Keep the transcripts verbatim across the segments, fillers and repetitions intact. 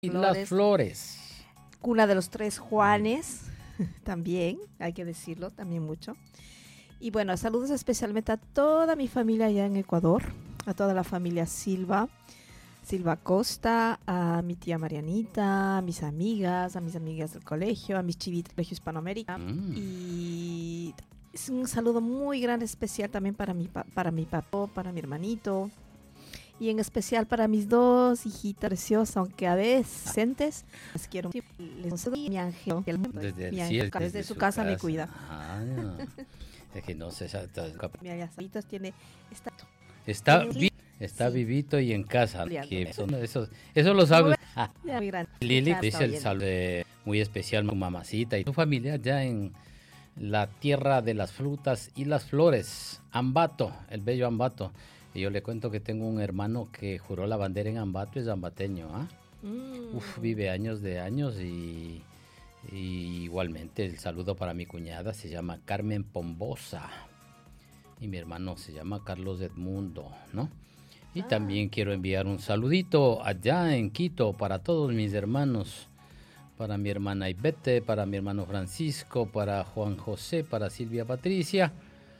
Y las flores. Cuna de los tres Juanes, también, hay que decirlo, también mucho. Y bueno, saludos especialmente a toda mi familia allá en Ecuador, a toda la familia Silva, Silva Costa, a mi tía Marianita, a mis amigas, a mis amigas del colegio, a mis chivitas del Colegio Hispanoamérica. Mm. Y es un saludo muy grande, especial también para mi, para mi papá, para mi hermanito. Y en especial para mis dos hijitas preciosas, aunque a veces les quiero. Les mi ángel, desde, mi sí, ángel, desde, desde su, su casa, casa me cuida. Ah, no. Es que no sé. Mi ángel tiene está está, vi, está sí. vivito y en casa. Que eso, eso, eso lo sabes. Ah, Lili dice el saludo muy especial a tu mamacita y tu familia ya en la tierra de las frutas y las flores. Ambato, el bello Ambato. Y yo le cuento que tengo un hermano que juró la bandera en Ambato, es ambateño, ¿ah? ¿eh? Mm. Uf, vive años de años y, y igualmente el saludo para mi cuñada, se llama Carmen Pombosa y mi hermano se llama Carlos Edmundo, ¿no? Y ah. también quiero enviar un saludito allá en Quito para todos mis hermanos, para mi hermana Ivette, para mi hermano Francisco, para Juan José, para Silvia Patricia.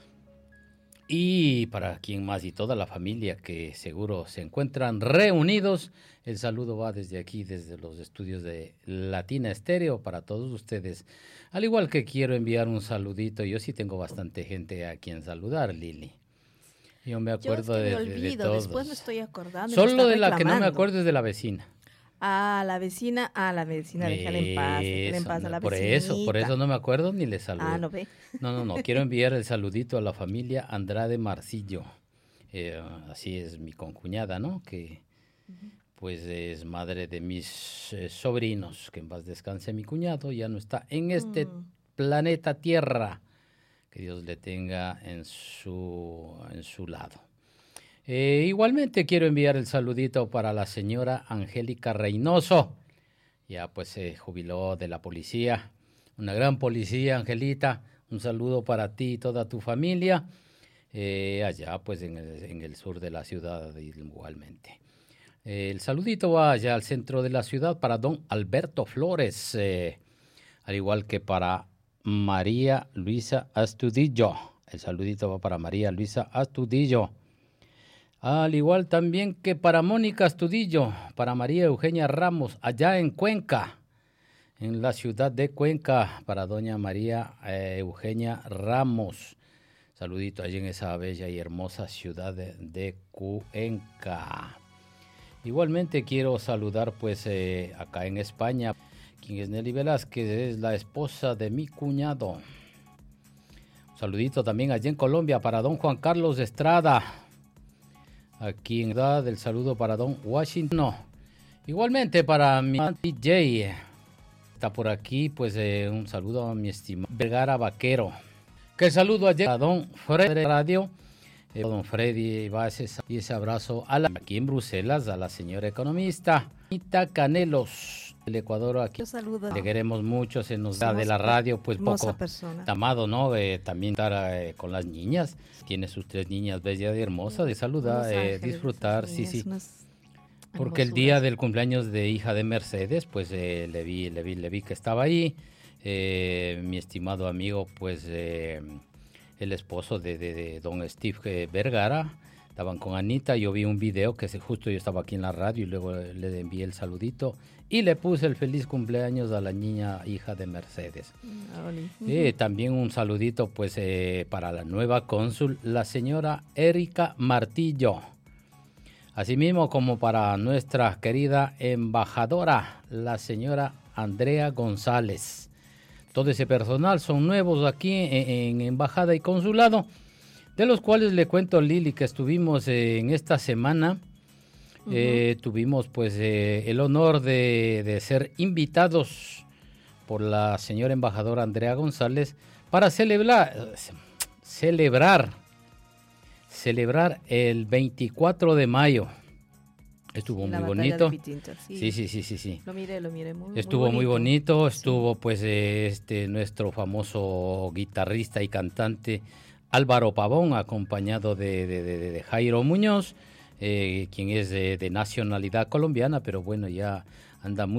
Y para quien más y toda la familia que seguro se encuentran reunidos, el saludo va desde aquí, desde los estudios de Latina Estéreo para todos ustedes. Al igual que quiero enviar un saludito, yo sí tengo bastante gente a quien saludar, Lili. Yo me acuerdo yo es que de, me olvido, de, de todos. Después me estoy acordando. Solo de la que no me acuerdo es de la vecina. Ah, la vecina, ah, la vecina, déjala en paz, déjala en paz a la por vecinita. eso, por eso no me acuerdo ni le saludo. Ah, ¿no ve? No, no, no, quiero enviar el saludito a la familia Andrade Marcillo. Eh, así es mi concuñada, ¿no? Que uh-huh. pues es madre de mis eh, sobrinos, que en paz descanse mi cuñado, ya no está en este uh-huh. planeta Tierra. Que Dios le tenga en su, en su lado. Eh, igualmente quiero enviar el saludito para la señora Angélica Reynoso. Ya pues se jubiló de la policía. Una gran policía, Angelita. Un saludo para ti y toda tu familia. Eh, allá pues en el, en el sur de la ciudad igualmente. Eh, el saludito va allá al centro de la ciudad para don Alberto Flores. Eh, al igual que para María Luisa Astudillo. El saludito va para María Luisa Astudillo. Al igual también que para Mónica Astudillo, para María Eugenia Ramos, allá en Cuenca, en la ciudad de Cuenca, para doña María eh, Eugenia Ramos. Saludito allí en esa bella y hermosa ciudad de, de Cuenca. Igualmente quiero saludar pues eh, acá en España, quien es Nelly Velázquez, es la esposa de mi cuñado. Un saludito también allí en Colombia para don Juan Carlos Estrada. Aquí en edad el saludo para don Washington. No. Igualmente para mi D J. Está por aquí, pues eh, un saludo a mi estimado Vergara Vaquero. Que saludo ayer a don Freddy Radio. Eh, don Freddy va ese, y ese abrazo a la, aquí en Bruselas, a la señora economista Anita Canelos. El Ecuador aquí. Le queremos mucho, se nos da de la radio, pues poco amado, ¿no? Eh, también estar eh, con las niñas. Tiene sus tres niñas bellas y hermosas. De saludar, eh, disfrutar, sí, sí. Porque el día del cumpleaños de hija de Mercedes, pues eh, le vi, le vi, le vi que estaba ahí. Eh, mi estimado amigo, pues eh, el esposo de, de, de don Steve Vergara. Estaban con Anita, yo vi un video que se, justo yo estaba aquí en la radio y luego le envié el saludito y le puse el feliz cumpleaños a la niña hija de Mercedes. Uh-huh. Eh, también un saludito pues eh, para la nueva cónsul, la señora Erika Martillo. Asimismo como para nuestra querida embajadora, la señora Andrea González. Todo ese personal son nuevos aquí en, en embajada y consulado, de los cuales le cuento, Lili, que estuvimos eh, en esta semana, uh-huh. eh, tuvimos pues eh, el honor de, de ser invitados por la señora embajadora Andrea González para celebrar, celebrar, celebrar el veinticuatro de mayo. Estuvo sí, muy bonito. Pitinto, sí. sí, sí, sí, sí, sí. Lo miré, lo miré muy, Estuvo muy bonito. muy bonito, estuvo sí. pues eh, este nuestro famoso guitarrista y cantante Álvaro Pavón, acompañado de, de, de, de Jairo Muñoz, eh, quien es de, de nacionalidad colombiana, pero bueno, ya anda muy